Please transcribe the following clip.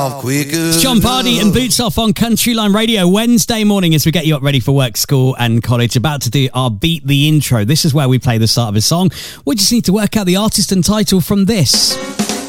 It's John Pardy and Boots Off on Countryline Radio. Wednesday morning as we get you up ready for work, school and college. About to do our Beat the Intro. This is where we play the start of a song. We just need to work out the artist and title from this.